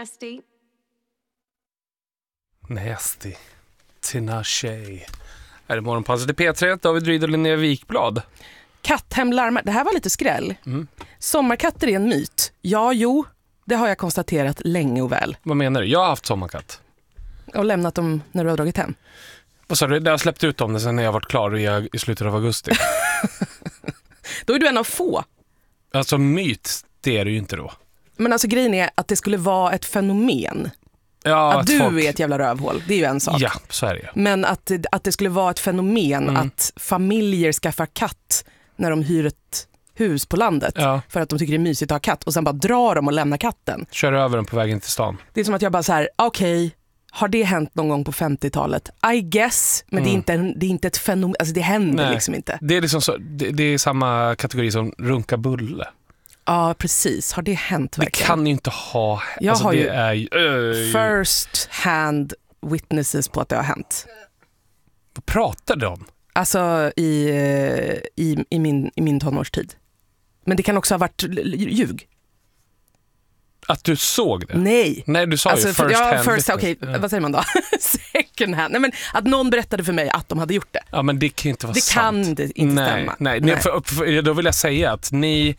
Nasty. Nasty. Tinashe. Är det morgonpasset i P3? David Ryd och Linnea Wikblad. Katthem larmar. Det här var lite skräll. Sommarkatter är en myt. Ja, jo. Det har jag konstaterat länge och väl. Vad menar du? Jag har haft sommarkatt. Och lämnat dem när du har dragit hem. Vad sa du? Jag har släppt ut dem sen när jag varit klar i slutet av augusti. Då är du en av få. Alltså myt, det är det ju inte då. Men alltså grejen är att det skulle vara ett fenomen. Ja, att du är ett jävla rövhål, det är ju en sak. Ja, så är det. Men att det skulle vara ett fenomen att familjer skaffar katt när de hyr ett hus på landet. Ja. För att de tycker det är mysigt att ha katt. Och sen bara drar de och lämnar katten. Kör över den på vägen till stan. Det är som att jag bara så här, okej, har det hänt någon gång på 50-talet? I guess, men det är inte ett fenomen, alltså det händer liksom inte. Det är liksom så, det är samma kategori som runka bulle. Ja, precis. Har det hänt verkligen? Det kan ju inte ha. Jag alltså, har det ju är first hand witnesses på att det har hänt. Vad pratar du om? Alltså i min tonårstid. Men det kan också ha varit ljug. Att du såg det? Nej, du sa alltså, ju first hand. Okej, vad säger man då? Second hand. Nej, men att någon berättade för mig att de hade gjort det. Ja, men det kan inte vara sant. Det kan inte stämma. Nej. Då vill jag säga att ni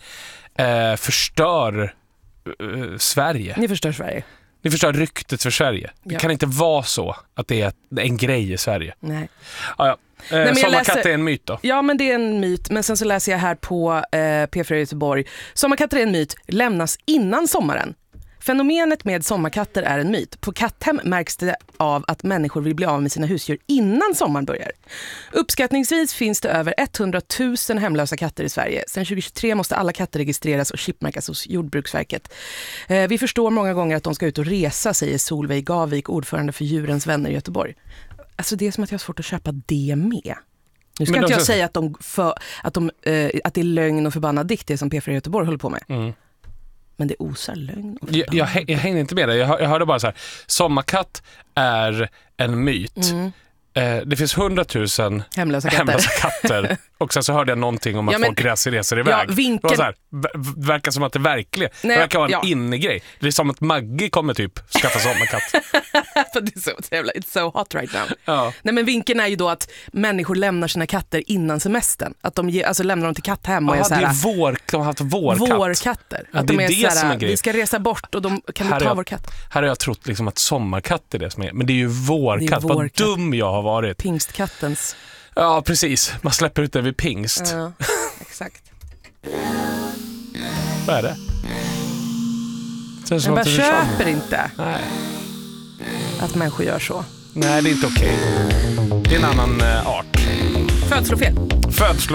förstör Sverige. Ni förstör Sverige. Ni förstör ryktet för Sverige. Det kan inte vara så att det är en grej i Sverige. Nej. Sommarkatt är en myt då? Ja, men det är en myt. Men sen så läser jag här på P4 Göteborg. Sommarkatter är en myt, lämnas innan sommaren. Fenomenet med sommarkatter är en myt. På katthem märks det av att människor vill bli av med sina husdjur innan sommaren börjar. Uppskattningsvis finns det över 100 000 hemlösa katter i Sverige. Sen 2023 måste alla katter registreras och chipmärkas hos Jordbruksverket. Vi förstår många gånger att de ska ut och resa, säger Solveig Gavik, ordförande för Djurens vänner i Göteborg. Alltså det är som att jag har svårt att köpa det med. Nu ska inte jag säga att det är lögn och förbannad dikt det som P4 Göteborg håller på med. Men det osar lögn. Jag hänger inte med dig. Jag hörde bara så här. Sommarkatt är en myt. Det finns 100 000 hemlösa katter. Och sen så hörde jag någonting om att folk reser iväg. Det var så här, verkar som att det verkligen verkar vara en innegrej. Det är som att Maggie kommer typ skaffa sommarkatt. För det är så jävla, it's so hot right now. Ja. Nej, men vinkeln är ju då att människor lämnar sina katter innan semestern. Att de lämnar dem till katthem och är så här, de har haft vårkatt. Vårkatter. Ja, att de är det så här, vi ska resa bort och kan vi ta vår katt. Här har jag trott liksom att sommarkatt är det som är. Men det är ju vårkatt. Vad dum jag har varit. Pingstkattens. Ja, precis. Man släpper ut det vid pingst. Ja, exakt. Vad är det? Jag bara köper inte. Nej. Att människor gör så. Nej, det är inte okej. Det är en annan art. Födslofel.